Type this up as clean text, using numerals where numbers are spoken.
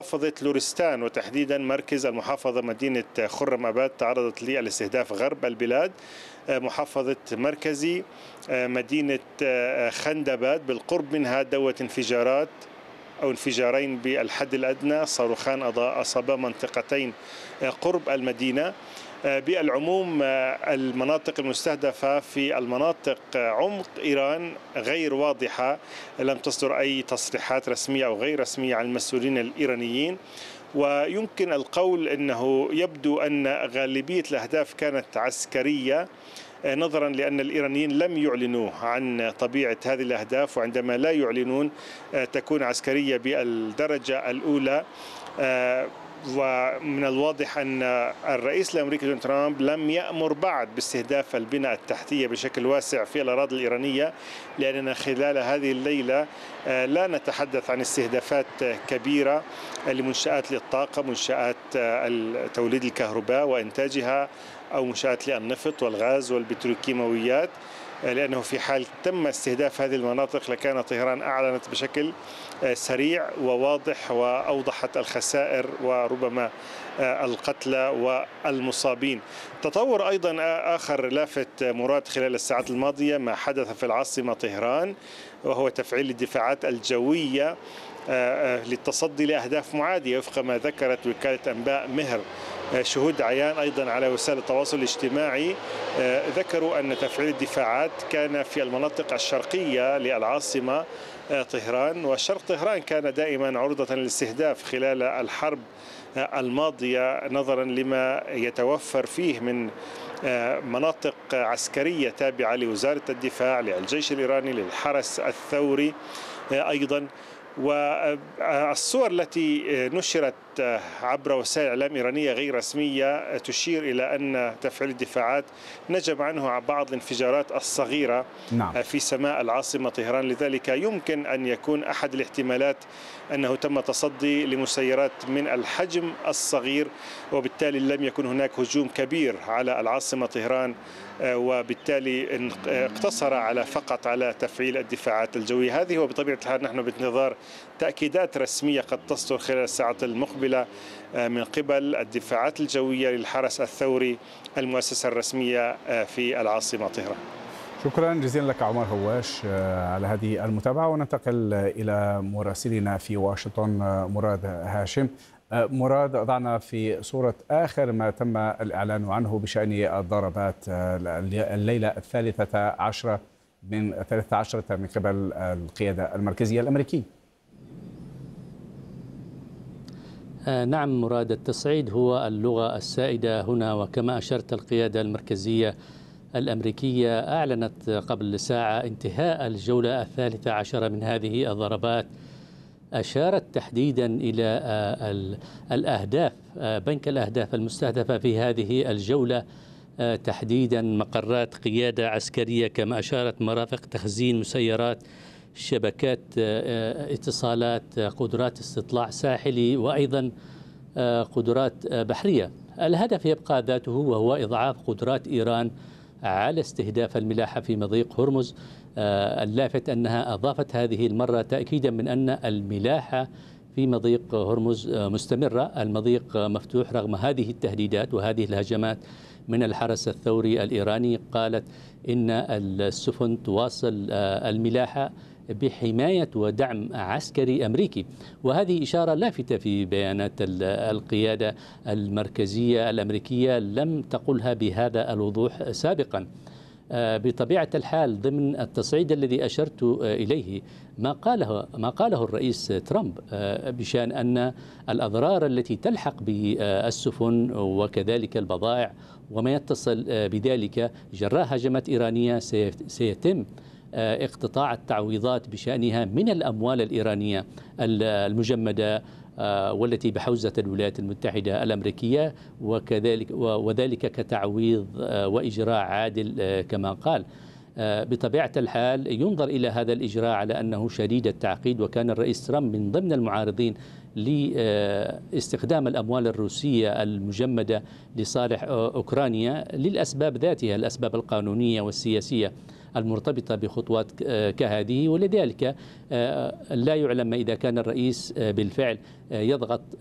محافظة لورستان وتحديدا مركز المحافظة مدينة خرم أباد تعرضت للاستهداف غرب البلاد. محافظة مركزي مدينة خندباد بالقرب منها دوت انفجارات أو انفجارين بالحد الأدنى، صاروخان أصابا منطقتين قرب المدينة. بالعموم المناطق المستهدفة في المناطق عمق إيران غير واضحة، لم تصدر أي تصريحات رسمية أو غير رسمية عن المسؤولين الإيرانيين، ويمكن القول أنه يبدو أن غالبية الأهداف كانت عسكرية، نظرا لأن الإيرانيين لم يعلنوا عن طبيعة هذه الأهداف، وعندما لا يعلنون تكون عسكرية بالدرجة الأولى. ومن الواضح أن الرئيس الأمريكي دونالد ترامب لم يأمر بعد باستهداف البنى التحتية بشكل واسع في الأراضي الإيرانية، لأننا خلال هذه الليلة لا نتحدث عن استهدافات كبيرة لمنشآت للطاقة، منشآت توليد الكهرباء وإنتاجها، أو منشآت للنفط والغاز والبتروكيماويات، لأنه في حال تم استهداف هذه المناطق لكان طهران أعلنت بشكل سريع وواضح وأوضحت الخسائر وربما القتلى والمصابين. تطور أيضا آخر لافت مراد خلال الساعات الماضية ما حدث في العاصمة طهران، وهو تفعيل الدفاعات الجوية للتصدي لأهداف معادية وفق ما ذكرت وكالة أنباء مهر. شهود عيان أيضا على وسائل التواصل الاجتماعي ذكروا أن تفعيل الدفاعات كان في المناطق الشرقية للعاصمة طهران، وشرق طهران كان دائما عرضة للاستهداف خلال الحرب الماضية، نظرا لما يتوفر فيه من مناطق عسكرية تابعة لوزارة الدفاع، للجيش الإيراني، للحرس الثوري أيضا. والصور التي نشرت عبر وسائل إعلام إيرانية غير رسمية تشير إلى أن تفعيل الدفاعات نجم عنه بعض الانفجارات الصغيرة في سماء العاصمة طهران، لذلك يمكن أن يكون أحد الاحتمالات أنه تم تصدي لمسيرات من الحجم الصغير، وبالتالي لم يكن هناك هجوم كبير على العاصمة طهران، وبالتالي اقتصر فقط على تفعيل الدفاعات الجوية هذه. وبطبيعة الحال نحن بانتظار تأكيدات رسمية قد تصدر خلال الساعات المقبلة من قبل الدفاعات الجوية للحرس الثوري المؤسسة الرسمية في العاصمة طهران. شكرا جزيلا لك عمر هواش على هذه المتابعة، وننتقل إلى مراسلنا في واشنطن مراد هاشم. مراد، ضعنا في صورة آخر ما تم الإعلان عنه بشأن الضربات الليلة 13 من قبل القيادة المركزية الأمريكية. نعم مراد، التصعيد هو اللغة السائدة هنا، وكما أشرت القيادة المركزية الأمريكية أعلنت قبل ساعة انتهاء الجولة 13 من هذه الضربات. أشارت تحديدا إلى الأهداف، بنك الأهداف المستهدفة في هذه الجولة، تحديدا مقرات قيادة عسكرية، كما أشارت مرافق تخزين، مسيرات، شبكات اتصالات، قدرات استطلاع ساحلي، وأيضا قدرات بحرية. الهدف يبقى ذاته، وهو إضعاف قدرات إيران على استهداف الملاحة في مضيق هرمز. اللافت أنها أضافت هذه المرة تأكيدا من أن الملاحة في مضيق هرمز مستمرة، المضيق مفتوح رغم هذه التهديدات وهذه الهجمات من الحرس الثوري الإيراني. قالت إن السفن تواصل الملاحة بحماية ودعم عسكري أمريكي، وهذه إشارة لافتة في بيانات القيادة المركزية الأمريكية لم تقلها بهذا الوضوح سابقا. بطبيعة الحال ضمن التصعيد الذي أشرت إليه ما قاله الرئيس ترامب بشأن أن الأضرار التي تلحق بالسفن وكذلك البضائع وما يتصل بذلك جراء هجمات إيرانية سيتم اقتطاع التعويضات بشأنها من الأموال الإيرانية المجمدة والتي بحوزة الولايات المتحدة الأمريكية، وذلك كتعويض وإجراء عادل كما قال. بطبيعة الحال ينظر إلى هذا الإجراء على أنه شديد التعقيد، وكان الرئيس ترامب من ضمن المعارضين لاستخدام الأموال الروسية المجمدة لصالح أوكرانيا للأسباب ذاتها، الأسباب القانونية والسياسية المرتبطة بخطوات كهذه. ولذلك لا يعلم إذا كان الرئيس بالفعل يضغط